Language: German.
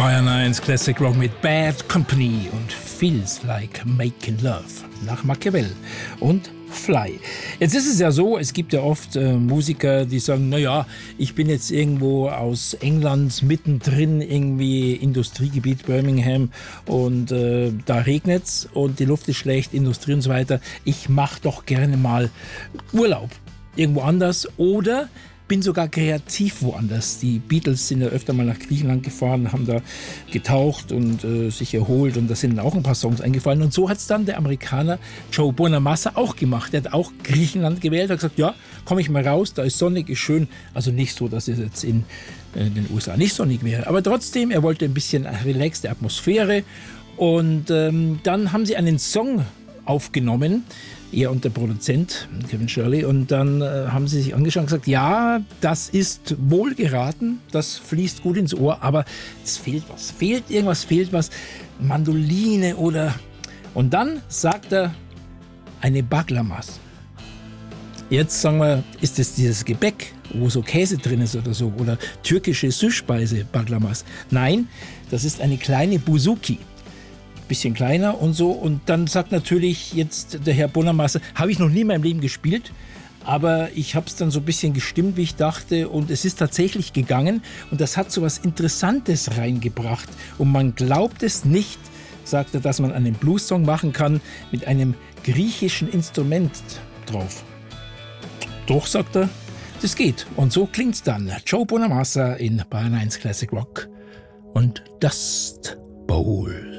Bayern 1 Classic Rock mit Bad Company und Feels Like Making Love nach Machiavelli und Fly. Jetzt ist es ja so, es gibt ja oft Musiker, die sagen, naja, ich bin jetzt irgendwo aus England mittendrin, irgendwie Industriegebiet Birmingham und da regnet's und die Luft ist schlecht, Industrie und so weiter. Ich mache doch gerne mal Urlaub irgendwo anders oder bin sogar kreativ woanders. Die Beatles sind ja öfter mal nach Griechenland gefahren, haben da getaucht und sich erholt und da sind auch ein paar Songs eingefallen. Und so hat es dann der Amerikaner Joe Bonamassa auch gemacht. Der hat auch Griechenland gewählt, hat gesagt, ja, komme ich mal raus, da ist sonnig, ist schön. Also nicht so, dass es jetzt in den USA nicht sonnig wäre. Aber trotzdem, er wollte ein bisschen relaxte Atmosphäre. Und dann haben sie einen Song aufgenommen, er und der Produzent Kevin Shirley, und dann haben sie sich angeschaut und gesagt, ja, das ist wohl geraten, das fließt gut ins Ohr, aber es fehlt was, fehlt was, Mandoline oder... Und dann sagt er, eine Baglamas. Jetzt sagen wir, ist es dieses Gebäck, wo so Käse drin ist oder so, oder türkische Süßspeise, Baglamas? Nein, das ist eine kleine Bouzouki. Bisschen kleiner und so, und dann sagt natürlich jetzt der Herr Bonamassa, habe ich noch nie in meinem Leben gespielt, aber ich habe es dann so ein bisschen gestimmt, wie ich dachte, und es ist tatsächlich gegangen und das hat so was Interessantes reingebracht und man glaubt es nicht, sagt er, dass man einen Blues-Song machen kann mit einem griechischen Instrument drauf. Doch, sagt er, das geht, und so klingt's dann. Joe Bonamassa in Bayern 1 Classic Rock und Dust Bowl.